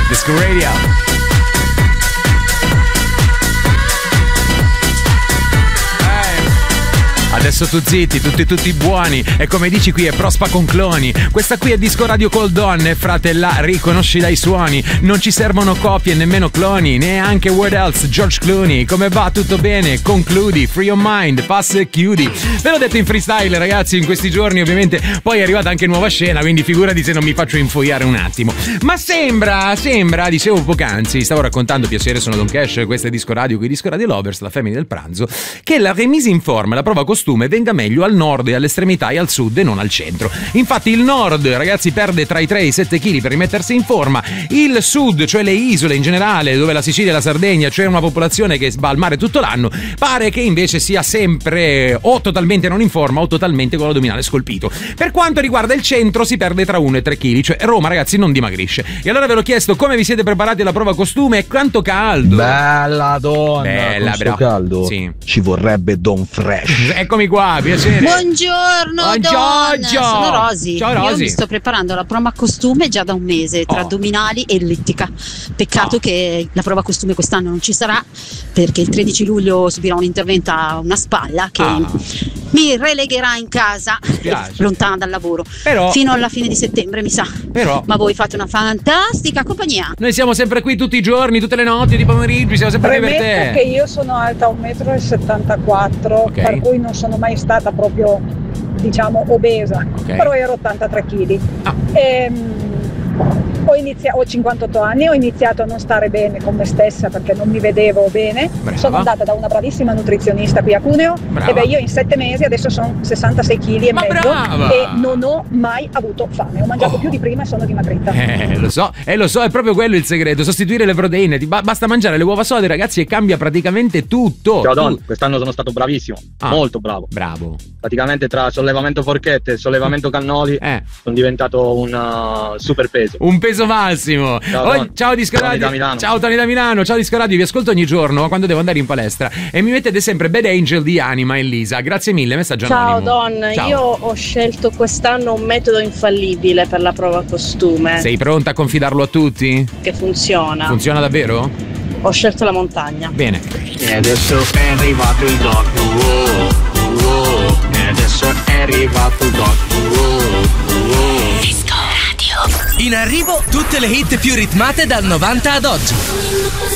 Disco Radio. Adesso tu zitti, tutti buoni. E come dici qui è Prospa con cloni. Questa qui è Disco Radio col Donne, fratella, riconosci dai suoni. Non ci servono copie, nemmeno cloni, neanche What Else, George Clooney. Come va? Tutto bene? Concludi, Free Your Mind, passa e chiudi. Ve l'ho detto in freestyle, ragazzi, in questi giorni ovviamente. Poi è arrivata anche nuova scena, quindi figurati se non mi faccio infoiare un attimo. Ma sembra, dicevo poc'anzi, stavo raccontando, piacere, sono Don Cash, questo è Disco Radio, qui Disco Radio Lovers, la femmina del pranzo, che la remise in forma, la prova costume venga meglio al nord e all'estremità e al sud e non al centro. Infatti il nord, ragazzi, perde tra i 3 e i 7 kg per rimettersi in forma. Il sud, cioè le isole in generale, dove la Sicilia e la Sardegna, cioè una popolazione che va al mare tutto l'anno, pare che invece sia sempre o totalmente non in forma o totalmente con l'addominale scolpito. Per quanto riguarda il centro si perde tra 1 e 3 kg, cioè Roma, ragazzi, non dimagrisce. E allora ve l'ho chiesto come vi siete preparati alla prova costume e quanto caldo. Bella donna, bella, con sto caldo sì. Ci vorrebbe Don Fresh. Eccomi qua, piacere. Buongiorno, Don. Sono Rosy. Ciao Rosy. Io mi sto preparando la prova costume già da un mese tra addominali e ellittica. Peccato che la prova costume quest'anno non ci sarà, perché il 13 luglio subirò un intervento a una spalla che mi relegherà in casa, lontana dal lavoro, però, fino alla fine di settembre, mi sa. Però, ma voi fate una fantastica compagnia. Noi siamo sempre qui tutti i giorni, tutte le notti, di pomeriggi, siamo sempre qui per te. Che io sono alta 1,74 m, okay, per cui non sono mai stata proprio, diciamo, obesa, okay, però ero 83 kg. Ho 58 anni, ho iniziato a non stare bene con me stessa perché non mi vedevo bene. Brava. Sono andata da una bravissima nutrizionista qui a Cuneo. Brava. E io in 7 mesi adesso sono 66 kg e mezzo. Brava. E non ho mai avuto fame, ho mangiato più di prima e sono dimagrita. Lo so, è proprio quello il segreto, sostituire le proteine. Basta mangiare le uova sode, ragazzi, e cambia praticamente tutto. Ciao Don, quest'anno sono stato bravissimo, molto bravo. Praticamente tra sollevamento forchette e sollevamento cannoli sono diventato un super peso. Un peso massimo. Ciao Disco Radio. Ciao Tony da Milano. Ciao Disco Radio, vi ascolto ogni giorno quando devo andare in palestra e mi mettete sempre Bad Angel di Anima e Lisa. Grazie mille, messaggio anonimo. Ciao Don, ciao. Io ho scelto quest'anno un metodo infallibile per la prova costume. Sei pronta a confidarlo a tutti? Che funziona. Funziona davvero? Ho scelto la montagna. Bene. E adesso è arrivato il doc. E adesso è arrivato il doc. Disco Radio. In arrivo tutte le hit più ritmate dal 90 ad oggi.